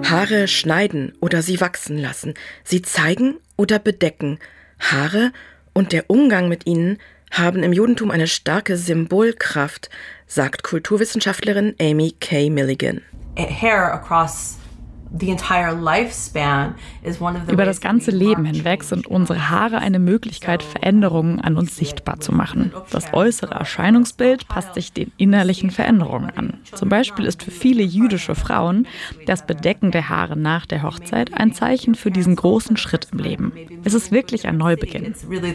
Haare schneiden oder sie wachsen lassen, sie zeigen oder bedecken. Haare und der Umgang mit ihnen haben im Judentum eine starke Symbolkraft, sagt Kulturwissenschaftlerin Amy K. Milligan. Hair across Über das ganze Leben hinweg sind unsere Haare eine Möglichkeit, Veränderungen an uns sichtbar zu machen. Das äußere Erscheinungsbild passt sich den innerlichen Veränderungen an. Zum Beispiel ist für viele jüdische Frauen das Bedecken der Haare nach der Hochzeit ein Zeichen für diesen großen Schritt im Leben. Es ist wirklich ein Neubeginn.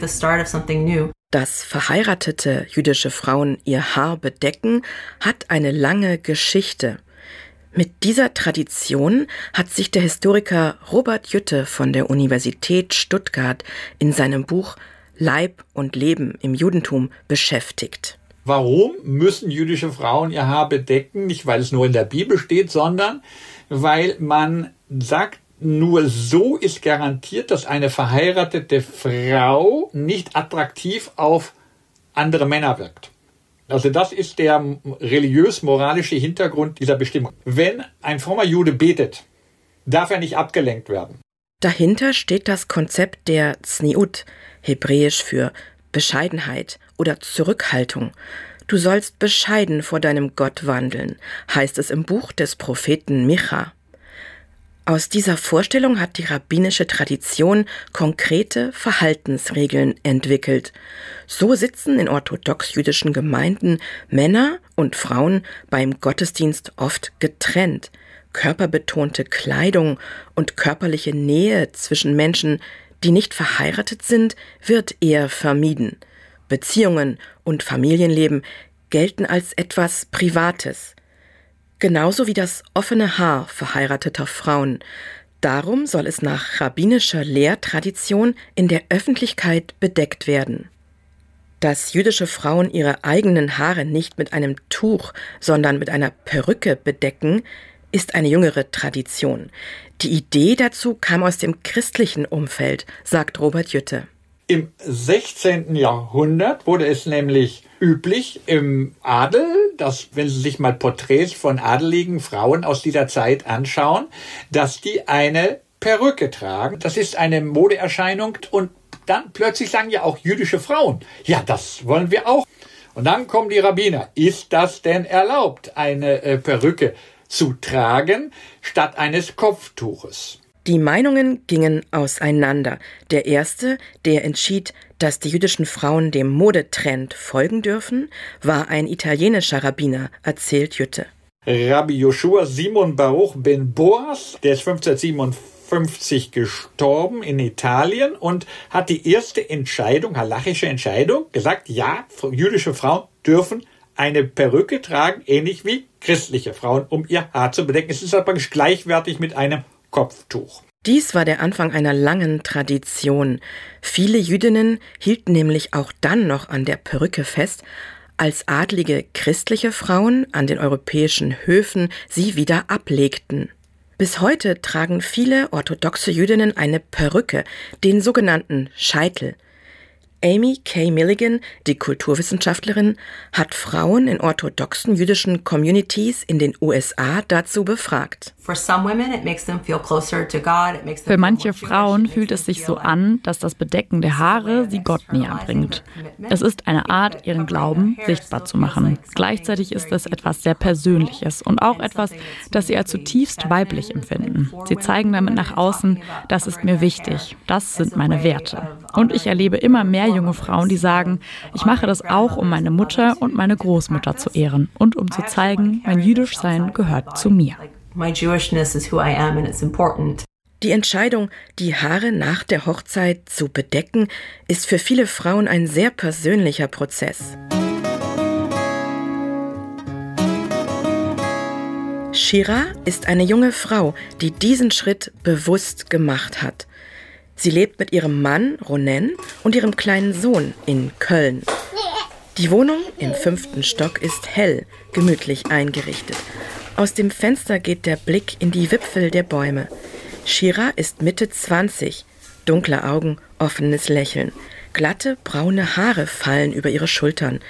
Dass verheiratete jüdische Frauen ihr Haar bedecken, hat eine lange Geschichte. Mit dieser Tradition hat sich der Historiker Robert Jütte von der Universität Stuttgart in seinem Buch Leib und Leben im Judentum beschäftigt. Warum müssen jüdische Frauen ihr Haar bedecken? Nicht, weil es nur in der Bibel steht, sondern weil man sagt, nur so ist garantiert, dass eine verheiratete Frau nicht attraktiv auf andere Männer wirkt. Also das ist der religiös-moralische Hintergrund dieser Bestimmung. Wenn ein frommer Jude betet, darf er nicht abgelenkt werden. Dahinter steht das Konzept der Tzniut, hebräisch für Bescheidenheit oder Zurückhaltung. Du sollst bescheiden vor deinem Gott wandeln, heißt es im Buch des Propheten Micha. Aus dieser Vorstellung hat die rabbinische Tradition konkrete Verhaltensregeln entwickelt. So sitzen in orthodox-jüdischen Gemeinden Männer und Frauen beim Gottesdienst oft getrennt. Körperbetonte Kleidung und körperliche Nähe zwischen Menschen, die nicht verheiratet sind, wird eher vermieden. Beziehungen und Familienleben gelten als etwas Privates. Genauso wie das offene Haar verheirateter Frauen. Darum soll es nach rabbinischer Lehrtradition in der Öffentlichkeit bedeckt werden. Dass jüdische Frauen ihre eigenen Haare nicht mit einem Tuch, sondern mit einer Perücke bedecken, ist eine jüngere Tradition. Die Idee dazu kam aus dem christlichen Umfeld, sagt Robert Jütte. Im 16. Jahrhundert wurde es nämlich üblich im Adel, dass, wenn Sie sich mal Porträts von adeligen Frauen aus dieser Zeit anschauen, dass die eine Perücke tragen. Das ist eine Modeerscheinung und dann plötzlich sagen ja auch jüdische Frauen, ja, das wollen wir auch. Und dann kommen die Rabbiner, ist das denn erlaubt, eine Perücke zu tragen statt eines Kopftuches? Die Meinungen gingen auseinander. Der erste, der entschied, dass die jüdischen Frauen dem Modetrend folgen dürfen, war ein italienischer Rabbiner, erzählt Jütte. Rabbi Joshua Simon Baruch ben Boas, der ist 1557 gestorben in Italien und hat die erste Entscheidung, halachische Entscheidung, gesagt, ja, jüdische Frauen dürfen eine Perücke tragen, ähnlich wie christliche Frauen, um ihr Haar zu bedecken. Es ist aber gleichwertig mit einem Kopftuch. Dies war der Anfang einer langen Tradition. Viele Jüdinnen hielten nämlich auch dann noch an der Perücke fest, als adlige christliche Frauen an den europäischen Höfen sie wieder ablegten. Bis heute tragen viele orthodoxe Jüdinnen eine Perücke, den sogenannten Scheitel. Amy K. Milligan, die Kulturwissenschaftlerin, hat Frauen in orthodoxen jüdischen Communities in den USA dazu befragt. Für manche Frauen fühlt es sich so an, dass das Bedecken der Haare sie Gott näher bringt. Es ist eine Art, ihren Glauben sichtbar zu machen. Gleichzeitig ist es etwas sehr Persönliches und auch etwas, das sie als zutiefst weiblich empfinden. Sie zeigen damit nach außen, das ist mir wichtig, das sind meine Werte. Und ich erlebe immer mehr junge Frauen, die sagen, ich mache das auch, um meine Mutter und meine Großmutter zu ehren und um zu zeigen, mein Jüdischsein gehört zu mir. Die Entscheidung, die Haare nach der Hochzeit zu bedecken, ist für viele Frauen ein sehr persönlicher Prozess. Shira ist eine junge Frau, die diesen Schritt bewusst gemacht hat. Sie lebt mit ihrem Mann Ronen und ihrem kleinen Sohn in Köln. Die Wohnung im 5. Stock ist hell, gemütlich eingerichtet. Aus dem Fenster geht der Blick in die Wipfel der Bäume. Shira ist Mitte 20, dunkle Augen, offenes Lächeln. Glatte, braune Haare fallen über ihre Schultern.